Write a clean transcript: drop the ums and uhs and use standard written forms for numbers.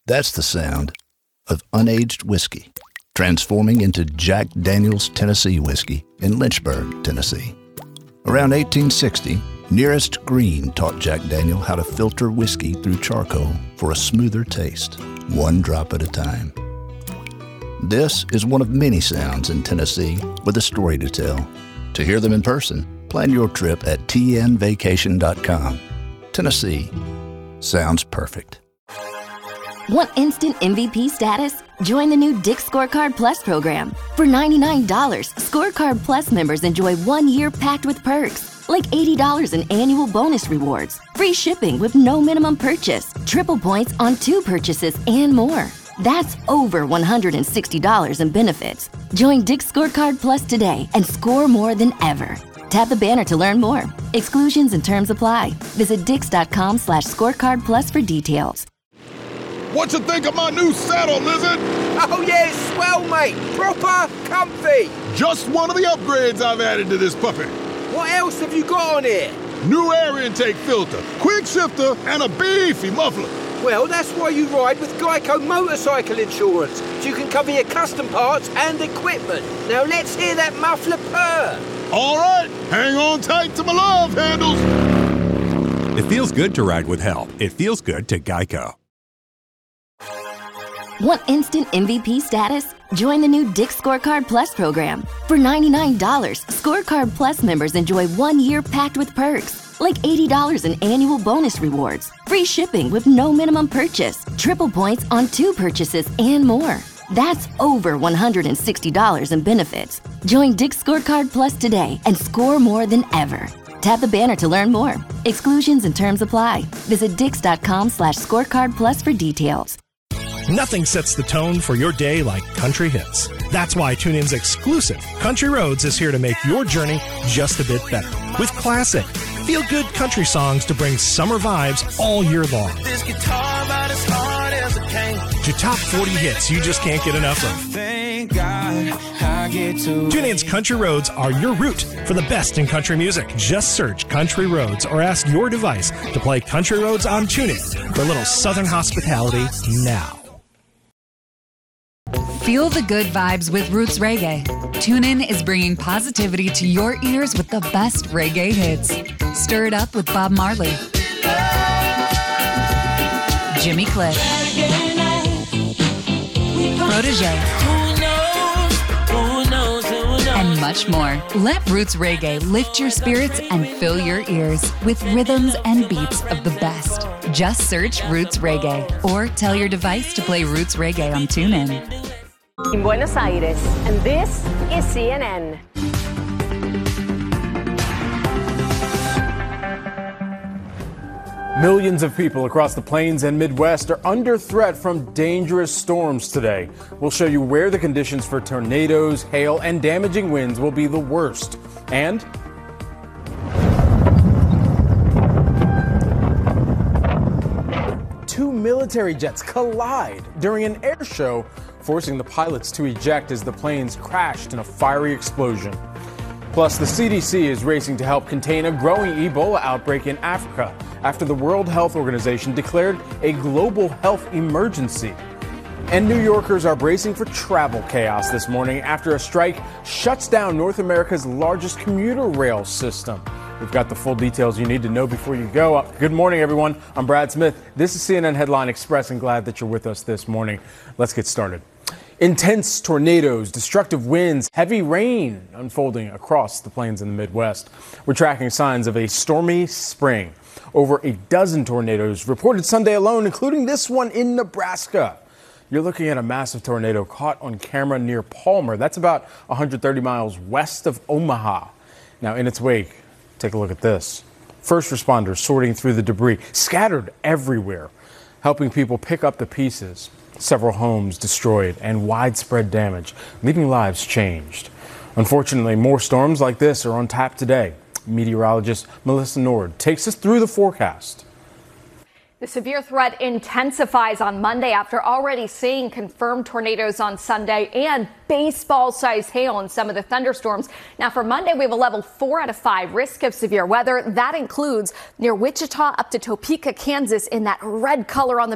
That's the sound of unaged whiskey transforming into Jack Daniel's Tennessee whiskey in Lynchburg, Tennessee. Around 1860, Nearest Green taught Jack Daniel how to filter whiskey through charcoal for a smoother taste, one drop at a time. This is one of many sounds in Tennessee with a story to tell. To hear them in person, plan your trip at tnvacation.com. Tennessee sounds perfect. Want instant MVP status? Join the new Dick's Scorecard Plus program. For $99, Scorecard Plus members enjoy 1 year packed with perks, like $80 in annual bonus rewards, free shipping with no minimum purchase, triple points on 2 purchases, and more. That's over $160 in benefits. Join Dick's Scorecard Plus today and score more than ever. Tap the banner to learn more. Exclusions and terms apply. Visit dix.com/scorecard plus for details. What you think of my new saddle, Lizard? Oh yeah, it's swell, mate. Proper comfy. Just one of the upgrades I've added to this puppy. What else have you got on here? New air intake filter, quick shifter, and a beefy muffler. Well, that's why you ride with Geico Motorcycle Insurance, so you can cover your custom parts and equipment. Now let's hear that muffler purr. All right, hang on tight to my love handles. It feels good to ride with help. It feels good to Geico. Want instant MVP status? Join the new Dick's Scorecard Plus program. For $99, Scorecard Plus members enjoy 1 year packed with perks, like $80 in annual bonus rewards, free shipping with no minimum purchase, triple points on 2 purchases, and more. That's over $160 in benefits. Join Dick's Scorecard Plus today and score more than ever. Tap the banner to learn more. Exclusions and terms apply. Visit dix.com/scorecard plus for details. Nothing sets the tone for your day like country hits. That's why TuneIn's exclusive Country Roads is here to make your journey just a bit better. With classic, feel-good country songs to bring summer vibes all year long. This guitar about as hard as it can. To top 40 hits you just can't get enough of. Thank God I get to. TuneIn's Country Roads are your route for the best in country music. Just search Country Roads or ask your device to play Country Roads on TuneIn for a little southern hospitality now. Feel the good vibes with Roots Reggae. TuneIn is bringing positivity to your ears with the best reggae hits. Stir it up with Bob Marley, Jimmy Cliff, Protégé, and much more. Let Roots Reggae lift your spirits and fill your ears with rhythms and beats of the best. Just search Roots Reggae or tell your device to play Roots Reggae on TuneIn. In Buenos Aires, and this is CNN. Millions of people across the plains and Midwest are under threat from dangerous storms today. We'll show you where the conditions for tornadoes, hail, and damaging winds will be the worst. And two military jets collide during an air show, forcing the pilots to eject as the planes crashed in a fiery explosion. Plus, the CDC is racing to help contain a growing Ebola outbreak in Africa after the World Health Organization declared a global health emergency. And New Yorkers are bracing for travel chaos this morning after a strike shuts down North America's largest commuter rail system. We've got the full details you need to know before you go. Good morning, everyone. I'm Brad Smith. This is CNN Headline Express, and glad that you're with us this morning. Let's get started. Intense tornadoes, destructive winds, heavy rain unfolding across the plains in the Midwest. We're tracking signs of a stormy spring. Over a dozen tornadoes reported Sunday alone, including this one in Nebraska. You're looking at a massive tornado caught on camera near Palmer. That's about 130 miles west of Omaha. Now, in its wake, take a look at this. First responders sorting through the debris scattered everywhere, helping people pick up the pieces. Several homes destroyed and widespread damage, leaving lives changed. Unfortunately, more storms like this are on tap today. Meteorologist Melissa Nord takes us through the forecast. The severe threat intensifies on Monday after already seeing confirmed tornadoes on Sunday and baseball-sized hail in some of the thunderstorms. Now for Monday, we have a level 4 out of 5 risk of severe weather. That includes near Wichita up to Topeka, Kansas in that red color on the